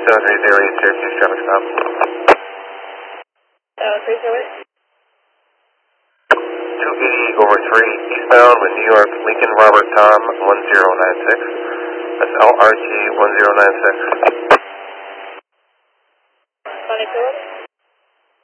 730 Syracuse traffic stop. 328. 280 over 3 eastbound with New York Lincoln Robert Tom 1096. That's LRT 1096. 22.